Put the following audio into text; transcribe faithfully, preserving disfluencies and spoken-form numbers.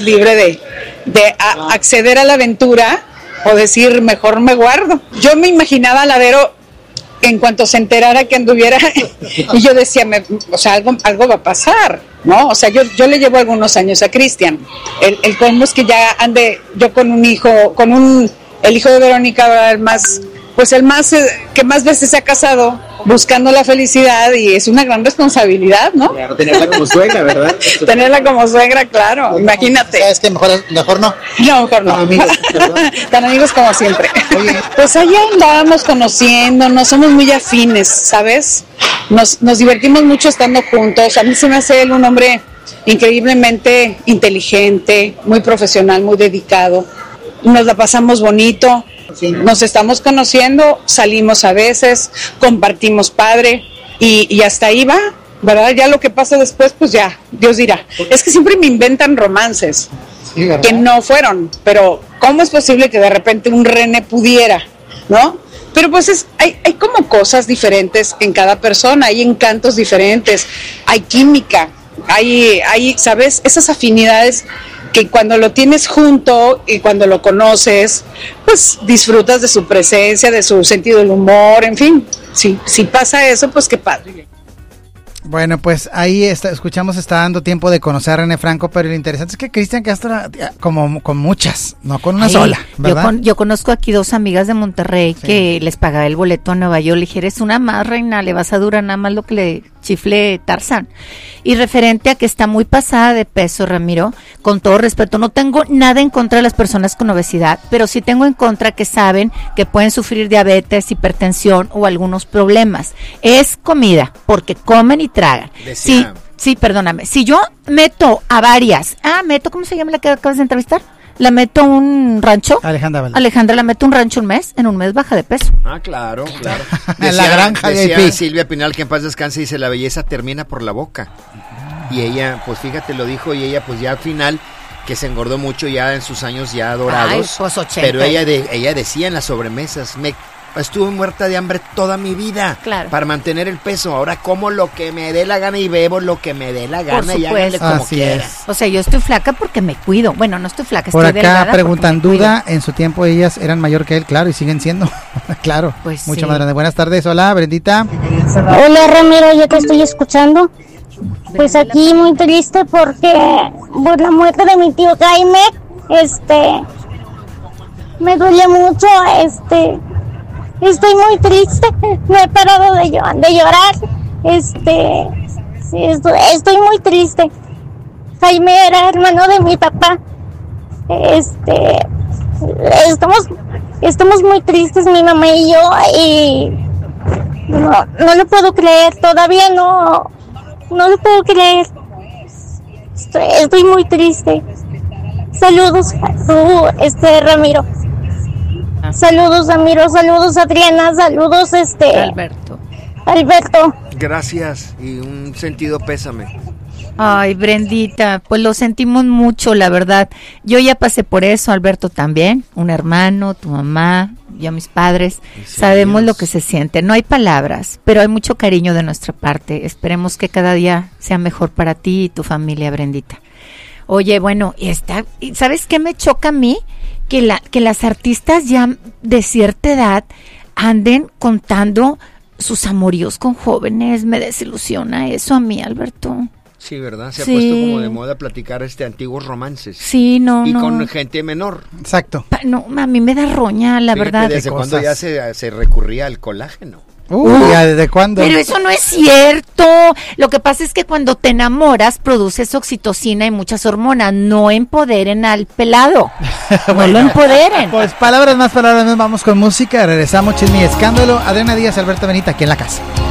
libre de, de a, acceder a la aventura o decir mejor me guardo. Yo me imaginaba a Ladero en cuanto se enterara que anduviera y yo decía, me, o sea, algo, algo va a pasar, ¿no? O sea, yo, yo le llevo algunos años a Cristian. El, el colmo es que ya ande yo con un hijo, con un, el hijo de Verónica, el más, pues el más, que más veces se ha casado buscando la felicidad y es una gran responsabilidad, ¿no? Claro, tenerla como suegra, ¿verdad? Tenerla como suegra, claro, imagínate. ¿Sabes qué? Mejor, mejor no. No, mejor no. Tan amigos, Tan amigos como siempre. Oye. Pues allá andábamos conociéndonos, somos muy afines, ¿sabes? Nos, nos divertimos mucho estando juntos. A mí se me hace él un hombre increíblemente inteligente, muy profesional, muy dedicado. Nos la pasamos bonito. Sí. Nos estamos conociendo, salimos a veces, compartimos padre y, y hasta ahí va, ¿verdad? Ya lo que pasa después, pues ya, Dios dirá. Es que siempre me inventan romances, sí, que no fueron, pero ¿cómo es posible que de repente un René pudiera, ¿no? Pero pues es, hay, hay como cosas diferentes en cada persona, hay encantos diferentes, hay química, hay, hay, ¿sabes? Esas afinidades que cuando lo tienes junto y cuando lo conoces, pues disfrutas de su presencia, de su sentido del humor, en fin, si, si pasa eso, pues qué padre. Bueno, pues ahí está, escuchamos, está dando tiempo de conocer a René Franco, pero lo interesante es que Cristian Castro, como con muchas, no con una Ay, sola, ¿verdad? Yo, con, yo conozco aquí dos amigas de Monterrey sí. que les pagaba el boleto a Nueva York. Le dije, eres una más, reina, le vas a durar nada más lo que le chifle Tarzán. Y referente a que está muy pasada de peso, Ramiro, con todo respeto, no tengo nada en contra de las personas con obesidad, pero sí tengo en contra que saben que pueden sufrir diabetes, hipertensión o algunos problemas. Es comida, porque comen y tragan. Sí, sí, perdóname. Si yo meto a varias, ah, meto, ¿cómo se llama la que acabas de entrevistar? La meto un rancho. Alejandra Valdés. Alejandra la meto un rancho un mes, en un mes baja de peso. Ah, claro, claro. En la granja de decía Silvia Pinal, que en paz descanse, dice, la belleza termina por la boca. Y ella, pues fíjate, lo dijo, y ella pues ya al final, que se engordó mucho ya en sus años ya dorados. Ay, pues ochenta. Pero ella, de, ella decía en las sobremesas, me estuve muerta de hambre toda mi vida, claro, para mantener el peso. Ahora como lo que me dé la gana y bebo lo que me dé la gana y háganle como Así quiera. es. O sea, yo estoy flaca porque me cuido. Bueno, no estoy flaca, Por estoy acá delgada. preguntan, duda, en su tiempo ellas eran mayor que él, claro, y siguen siendo, claro, pues mucho sí. más grande. Buenas tardes, hola, Brendita. Hola, Ramiro, yo te estoy escuchando. Pues aquí muy triste porque por la muerte de mi tío Jaime, este, me duele mucho, este, estoy muy triste, no he parado de, llor- de llorar, este, sí, estoy, estoy muy triste. Jaime era hermano de mi papá, este, estamos, estamos muy tristes mi mamá y yo, y no, no lo puedo creer, todavía no, no lo puedo creer, estoy, estoy muy triste. Saludos, tú, este, Ramiro. Saludos, Ramiro, saludos, Adriana, saludos, este... Alberto. Alberto. Gracias, y un sentido pésame. Ay, Brendita, pues lo sentimos mucho, la verdad. Yo ya pasé por eso, Alberto también, un hermano, tu mamá, yo mis padres, sí, sabemos Dios. Lo que se siente. No hay palabras, pero hay mucho cariño de nuestra parte. Esperemos que cada día sea mejor para ti y tu familia, Brendita. Oye, bueno, está, ¿sabes qué me choca a mí? Que, la, que las artistas ya de cierta edad anden contando sus amoríos con jóvenes. Me desilusiona eso a mí, Alberto. Sí, ¿verdad? Se sí. ha puesto como de moda platicar este antiguos romances. Sí, no, y no. Y con gente menor. Exacto. Pa, no, a mí me da roña, la Fíjate, verdad. ¿desde cuándo ya se, se recurría al colágeno? Uy, uh, ¿desde cuándo? Pero eso no es cierto. Lo que pasa es que cuando te enamoras produces oxitocina y muchas hormonas. No empoderen al pelado. Bueno, no lo empoderen. Pues palabras más, palabras menos. Vamos con música. Regresamos, Chisme y Escándalo. Adriana Díaz, Alberto Benita, aquí en la casa.